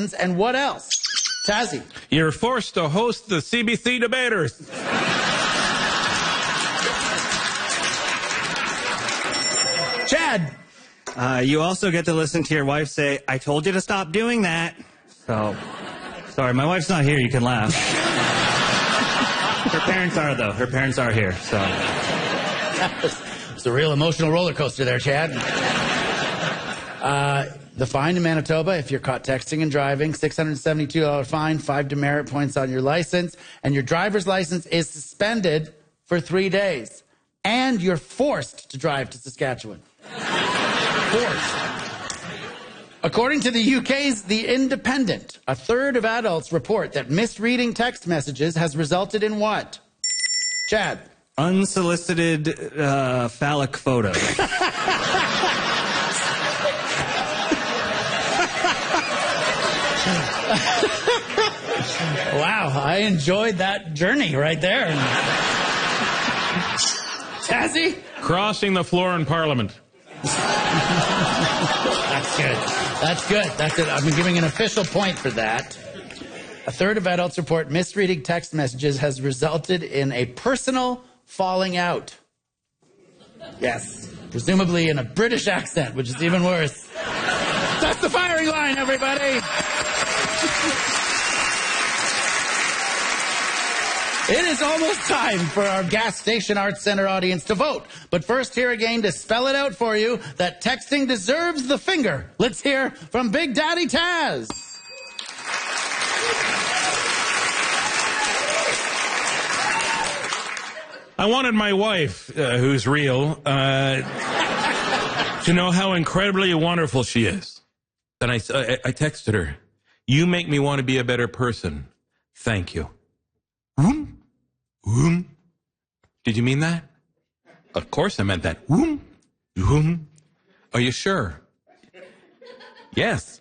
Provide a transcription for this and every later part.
license, and what else? Tazzy. You're forced to host the CBC debaters. Chad. You also get to listen to your wife say, I told you to stop doing that. So, sorry, my wife's not here. You can laugh. Her parents are, though. Her parents are here, so. It's a real emotional roller coaster there, Chad. The fine in Manitoba, if you're caught texting and driving, $672 fine, 5 demerit points on your license, and your driver's license is suspended for 3 days. And you're forced to drive to Saskatchewan. Forced. According to the UK's The Independent, a third of adults report that misreading text messages has resulted in what? Chad. Unsolicited phallic photos. Wow, I enjoyed that journey right there. Tazzy? Crossing the floor in Parliament. That's good. That's good. That's it. I'm giving an official point for that. A third of adults report misreading text messages has resulted in a personal falling out. Yes. Presumably in a British accent, which is even worse. That's the firing line, everybody. It is almost time for our Gas Station Arts Center audience to vote. But first, here again to spell it out for you that texting deserves the finger. Let's hear from Big Daddy Taz. I wanted my wife, who's real, to know how incredibly wonderful she is. Then I texted her, you make me want to be a better person. Thank you. Did you mean that? Of course I meant that. Are you sure? Yes.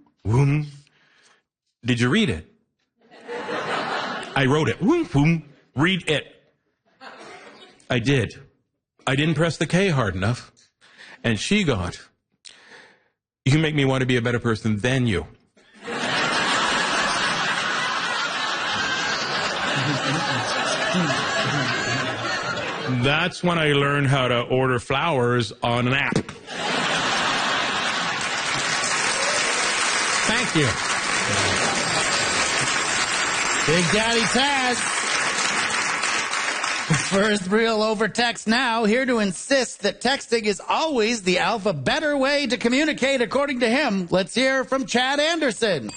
Did you read it? I wrote it. Read it. I did. I didn't press the K hard enough. And she got, you make me want to be a better person than you. That's when I learned how to order flowers on an app. Thank you. Big Daddy Taz. First real over text now, here to insist that texting is always the alpha better way to communicate, according to him. Let's hear from Chad Anderson.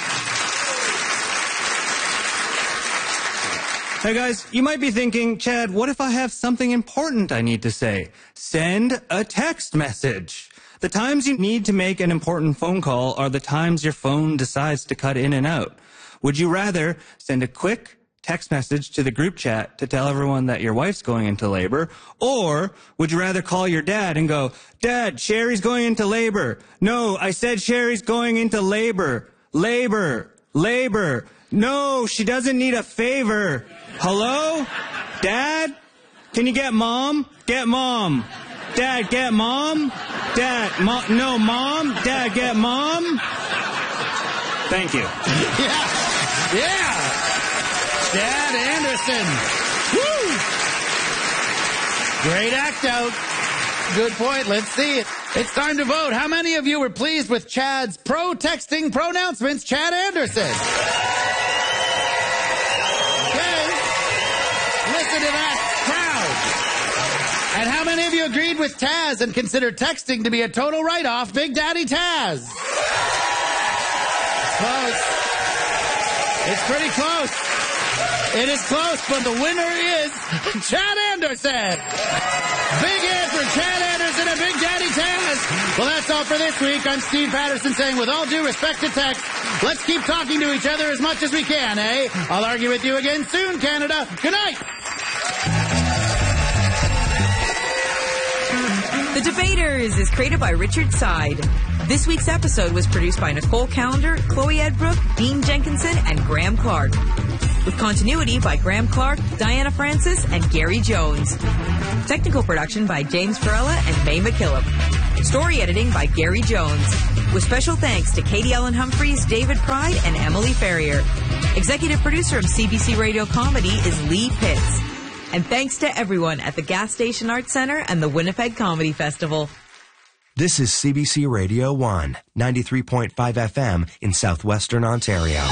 Hey guys, you might be thinking, Chad, what if I have something important I need to say? Send a text message. The times you need to make an important phone call are the times your phone decides to cut in and out. Would you rather send a quick text message to the group chat to tell everyone that your wife's going into labor? Or would you rather call your dad and go, Dad, Sherry's going into labor. No, I said Sherry's going into labor. Labor. Labor. No, she doesn't need a favor. Hello? Dad? Can you get Mom? Get Mom. Dad, get Mom? Dad, no, Mom? Dad, get Mom? Thank you. Yeah. Yeah. Chad Anderson. Woo! Great act out. Good point. Let's see it. It's time to vote. How many of you were pleased with Chad's pro-texting pronouncements? Chad Anderson. Okay. Listen to that crowd. And how many of you agreed with Taz and considered texting to be a total write-off? Big Daddy Taz. Close. It's pretty close. It is close, but the winner is Chad Anderson. Big A for Chad Anderson and Big Daddy Taz. Well, that's all for this week. I'm Steve Patterson saying, with all due respect to text, let's keep talking to each other as much as we can, eh? I'll argue with you again soon, Canada. Good night. The Debaters is created by Richard Side. This week's episode was produced by Nicole Callender, Chloe Edbrook, Dean Jenkinson, and Graham Clark. With continuity by Graham Clark, Diana Francis, and Gary Jones. Technical production by James Farella and May McKillop. Story editing by Gary Jones. with special thanks to Katie Ellen Humphreys, David Pride, and Emily Ferrier. Executive producer of CBC Radio Comedy is Lee Pitts. And thanks to everyone at the Gas Station Arts Center and the Winnipeg Comedy Festival. This is CBC Radio 1, 93.5 FM in southwestern Ontario.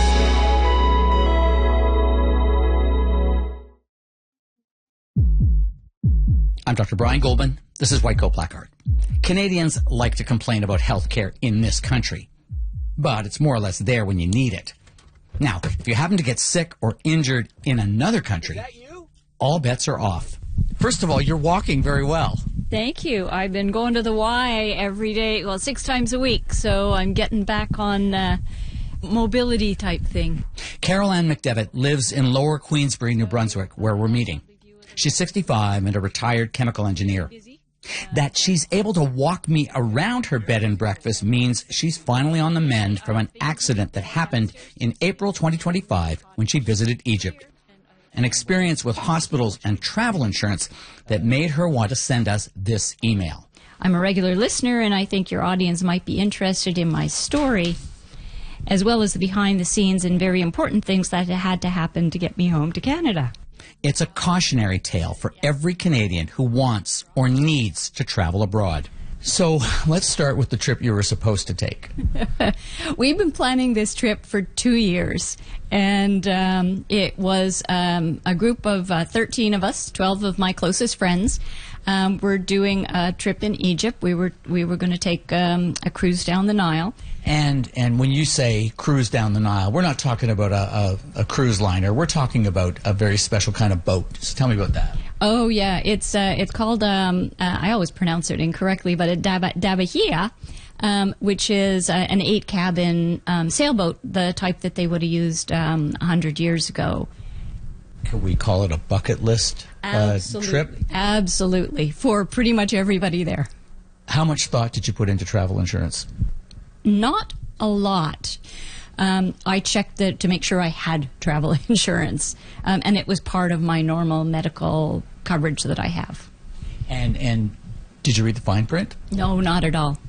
I'm Dr. Brian Goldman. This is White Coat Placard. Canadians like to complain about health care in this country, but it's more or less there when you need it. Now, if you happen to get sick or injured in another country, all bets are off. First of all, you're walking very well. Thank you. I've been going to the Y every day, 6 times a week, so I'm getting back on mobility type thing. Carol Ann McDevitt lives in Lower Queensbury, New Brunswick, where we're meeting. She's 65 and a retired chemical engineer. That she's able to walk me around her bed and breakfast means she's finally on the mend from an accident that happened in April 2025 when she visited Egypt. An experience with hospitals and travel insurance that made her want to send us this email. I'm a regular listener, and I think your audience might be interested in my story, as well as the behind the scenes and very important things that had to happen to get me home to Canada. It's a cautionary tale for every Canadian who wants or needs to travel abroad. So let's start with the trip you were supposed to take. We've been planning this trip for 2 years, and it was a group of 13 of us, 12 of my closest friends. We're doing a trip in Egypt. We were going to take a cruise down the Nile. And when you say cruise down the Nile, we're not talking about a cruise liner. We're talking about a very special kind of boat. So tell me about that. Oh, yeah. It's called, I always pronounce it incorrectly, but a Dabahia, which is an 8-cabin sailboat, the type that they would have used 100 years ago. Could we call it a bucket list trip? Absolutely. For pretty much everybody there. How much thought did you put into travel insurance? Not a lot. I checked to make sure I had travel insurance, and it was part of my normal medical coverage that I have. And did you read the fine print? No, not at all.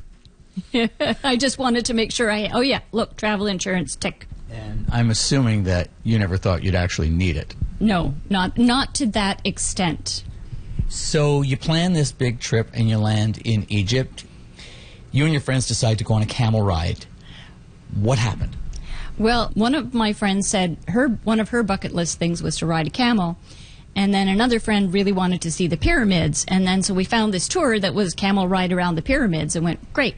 I just wanted to make sure look, travel insurance, tick. And I'm assuming that you never thought you'd actually need it. No, not to that extent. So you plan this big trip and you land in Egypt. You and your friends decide to go on a camel ride. What happened? Well, one of my friends said one of her bucket list things was to ride a camel. And then another friend really wanted to see the pyramids. And then so we found this tour that was camel ride around the pyramids and went, great.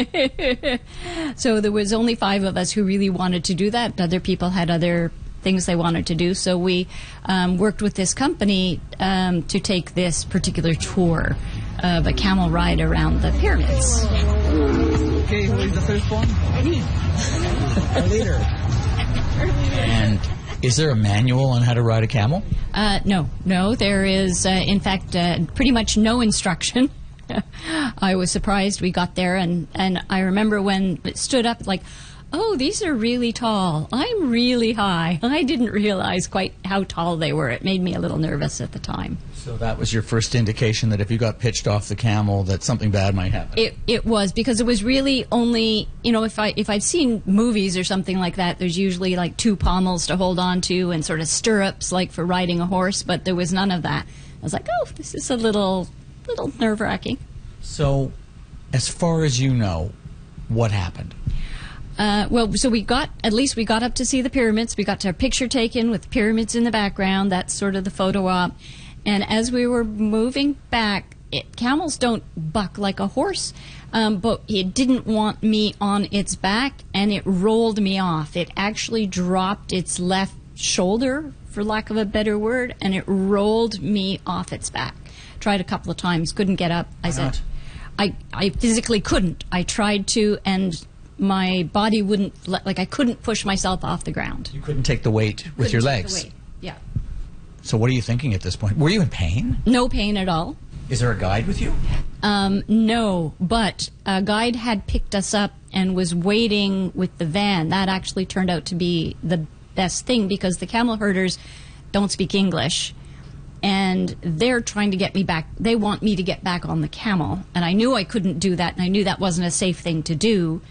So there was only 5 of us who really wanted to do that. Other people had other things they wanted to do. So we worked with this company to take this particular tour of a camel ride around the pyramids. Okay, who is the first one? Me. Our leader. And is there a manual on how to ride a camel? No. There is, in fact, pretty much no instruction. I was surprised we got there, and I remember when it stood up, like, oh, these are really tall. I'm really high. I didn't realize quite how tall they were. It made me a little nervous at the time. So that was your first indication that if you got pitched off the camel, that something bad might happen. It was, because it was really only, if I've seen movies or something like that, there's usually like 2 pommels to hold on to and sort of stirrups like for riding a horse, but there was none of that. I was like, oh, this is a little nerve-wracking. So, as far as you know, what happened? So we got up to see the pyramids. We got to a picture taken with the pyramids in the background. That's sort of the photo op. And as we were moving back, camels don't buck like a horse, but it didn't want me on its back, and it rolled me off. It actually dropped its left shoulder, for lack of a better word, and it rolled me off its back. Tried a couple of times, couldn't get up. I said, I physically couldn't. I tried to, and my body wouldn't, I couldn't push myself off the ground. You couldn't take the weight with your legs? Yeah. So what are you thinking at this point? Were you in pain? No pain at all. Is there a guide with you? No, but a guide had picked us up and was waiting with the van. That actually turned out to be the best thing, because the camel herders don't speak English, and they're trying to get me back. They want me to get back on the camel, and I knew I couldn't do that, and I knew that wasn't a safe thing to do.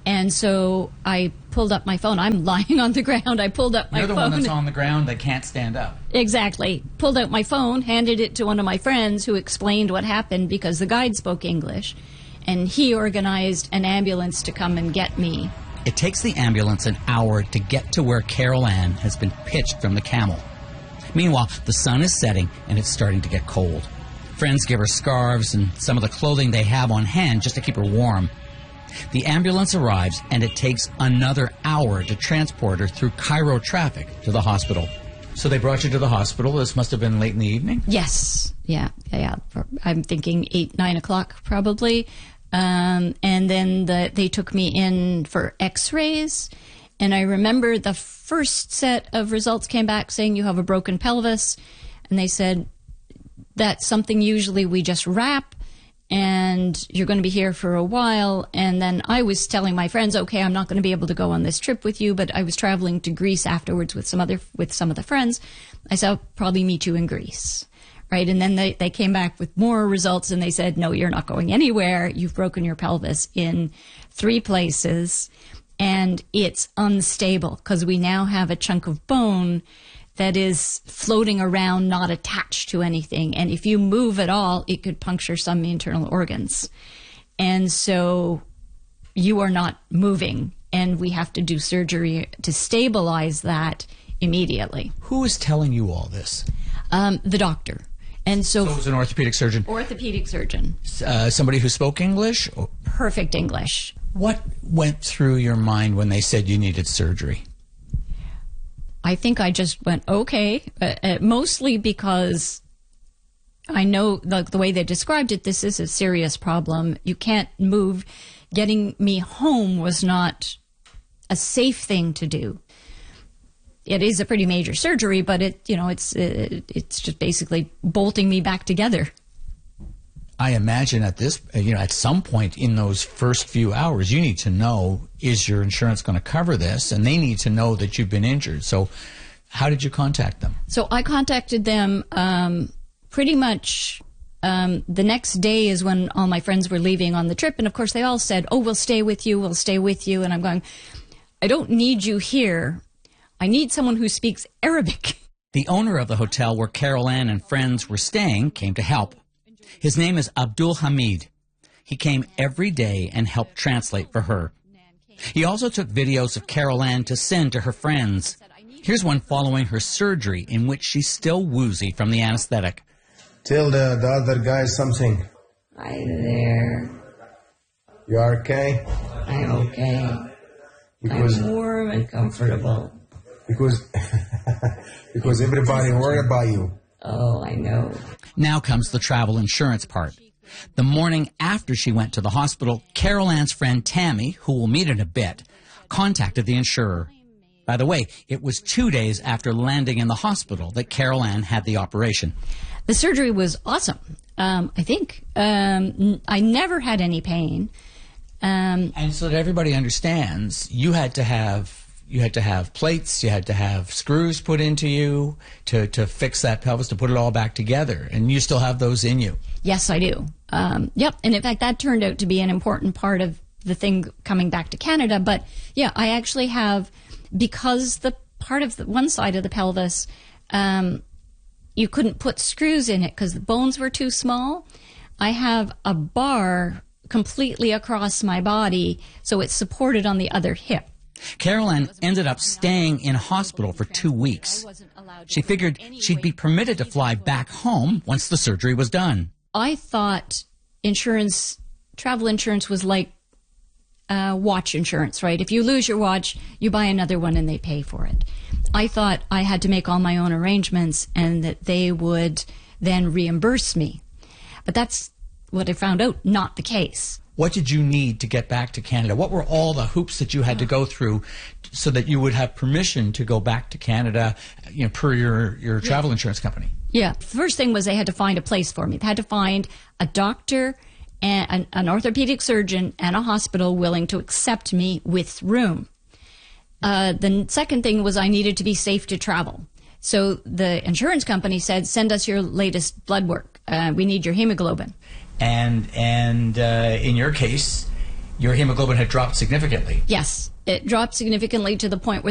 And so I pulled up my phone. I'm lying on the ground. I pulled up my phone. You're the one that's on the ground that can't stand up. Exactly. Pulled out my phone, handed it to one of my friends who explained what happened because the guide spoke English. And he organized an ambulance to come and get me. It takes the ambulance an hour to get to where Carol Ann has been pitched from the Camel. Meanwhile, the sun is setting and it's starting to get cold. Friends give her scarves and some of the clothing they have on hand just to keep her warm. The ambulance arrives, and it takes another hour to transport her through Cairo traffic to the hospital. So they brought you to the hospital. This must have been late in the evening? Yes. Yeah. I'm thinking 8, 9 o'clock probably. And then they took me in for x-rays. And I remember the first set of results came back saying you have a broken pelvis. And they said, that's something usually we just wrap. And you're going to be here for a while. And then I was telling my friends, okay, I'm not going to be able to go on this trip with you, but I was traveling to Greece afterwards with some of the friends. I said, I'll probably meet you in Greece. Right. And then they came back with more results and they said, no, you're not going anywhere. You've broken your pelvis in 3 places and it's unstable because we now have a chunk of bone that is floating around, not attached to anything. And if you move at all, it could puncture some internal organs. And so you are not moving, and we have to do surgery to stabilize that immediately. Who is telling you all this? The doctor. And so it was an orthopedic surgeon? Orthopedic surgeon. Somebody who spoke English? Perfect English. What went through your mind when they said you needed surgery? I think I just went, okay, mostly because I know the way they described it, this is a serious problem. You can't move. Getting me home was not a safe thing to do. It is a pretty major surgery, but it's just basically bolting me back together. I imagine at some point in those first few hours, you need to know, is your insurance going to cover this? And they need to know that you've been injured. So how did you contact them? So I contacted them pretty much the next day is when all my friends were leaving on the trip. And of course, they all said, oh, we'll stay with you. We'll stay with you. And I'm going, I don't need you here. I need someone who speaks Arabic. The owner of the hotel where Carol Ann and friends were staying came to help. His name is Abdul Hamid. He came every day and helped translate for her. He also took videos of Carol Ann to send to her friends. Here's one following her surgery in which she's still woozy from the anesthetic. Tell the other guy something. Hi there. You are okay? I'm okay. I'm warm and comfortable. Because everybody worried about you. Oh, I know. Now comes the travel insurance part. The morning after she went to the hospital, Carol Ann's friend Tammy, who we'll meet in a bit, contacted the insurer. By the way, it was 2 days after landing in the hospital that Carol Ann had the operation. The surgery was awesome, I think. I never had any pain. And so that everybody understands, you had to have plates, you had to have screws put into you to fix that pelvis, to put it all back together. And you still have those in you. Yes, I do. Yep. And in fact, that turned out to be an important part of the thing coming back to Canada. But yeah, I actually have, because the part of the one side of the pelvis, you couldn't put screws in it because the bones were too small. I have a bar completely across my body, so it's supported on the other hip. Carol Ann ended up staying in hospital for 2 weeks. She figured she'd be permitted to fly back home once the surgery was done. I thought travel insurance was like watch insurance, right? If you lose your watch, you buy another one and they pay for it. I thought I had to make all my own arrangements and that they would then reimburse me. But that's what I found out, not the case. What did you need to get back to Canada? What were all the hoops that you had to go through so that you would have permission to go back to Canada, per your travel insurance company? Yeah. The first thing was they had to find a place for me. They had to find a doctor, and an orthopedic surgeon, and a hospital willing to accept me with room. The second thing was I needed to be safe to travel. So the insurance company said, send us your latest blood work. We need your hemoglobin. And in your case, your hemoglobin had dropped significantly. Yes, it dropped significantly to the point where